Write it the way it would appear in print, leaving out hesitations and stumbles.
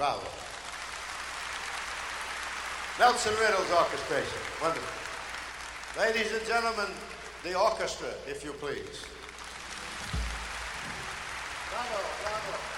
Bravo. Nelson Riddle's orchestration. Wonderful. Ladies and gentlemen, the orchestra, if you please. Bravo, bravo.